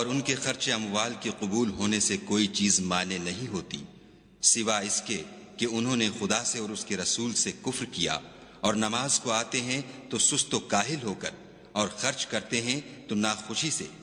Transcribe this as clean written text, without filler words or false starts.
और उनके खर्चे अमवाल के कबूल होने से कोई चीज माने नहीं होती सिवा इसके कि उन्होंने खुदा से और उसके रसूल से कुफ्र किया और नमाज को आते हैं तो सुस्त व काहिल होकर और खर्च करते हैं तो नाखुशी से।